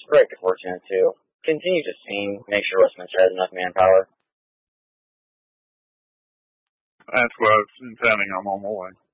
very fortunate to continue to make sure Westminster has enough manpower. That's what I was intending. I'm on my way.